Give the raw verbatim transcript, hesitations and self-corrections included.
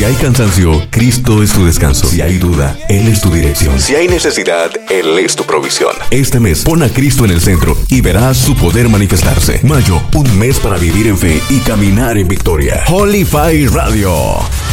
hay cansancio, Cristo es tu descanso. Si hay duda, Él es tu dirección. Si hay necesidad, Él es tu provisión. Este mes, pon a Cristo en el centro y verás su poder manifestarse. Mayo, un mes para vivir en fe y caminar en victoria. Holy Fire Radio.